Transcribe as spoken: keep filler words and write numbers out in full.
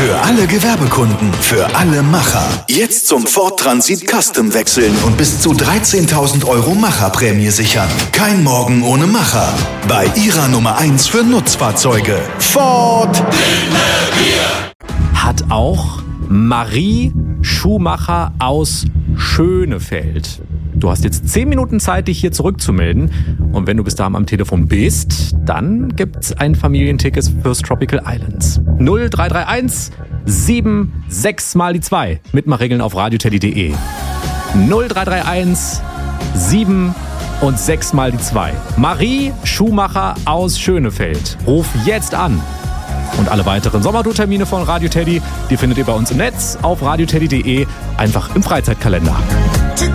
Für alle Gewerbekunden, für alle Macher. Jetzt zum Ford Transit Custom wechseln und bis zu dreizehntausend Euro Macherprämie sichern. Kein Morgen ohne Macher. Bei Ihrer Nummer eins für Nutzfahrzeuge. Ford Hat auch Marie Schumacher aus Schönefeld. Du hast jetzt zehn Minuten Zeit, dich hier zurückzumelden. Und wenn du bis dahin am Telefon bist, dann gibt's ein Familienticket fürs Tropical Islands. null drei drei eins sieben sechs mal die zwei. Mitmachregeln auf radioteddy punkt de. null drei drei eins sieben und sechs mal die zwei. Marie Schumacher aus Schönefeld. Ruf jetzt an. Und alle weiteren Sommertour-Termine von Radio Teddy, die findet ihr bei uns im Netz auf radioteddy punkt de, einfach im Freizeitkalender.